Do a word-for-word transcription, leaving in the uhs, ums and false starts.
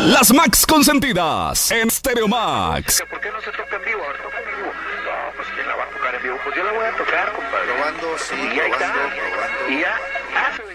Las Max Consentidas en Stereo Max. ¿Por qué no se toca en vivo? Ahora toca en vivo. No, pues ¿quién la va a tocar en vivo? Pues yo la voy a tocar, compadre. Probando, sí, y ahí probando, está. probando. Y ya. Ah,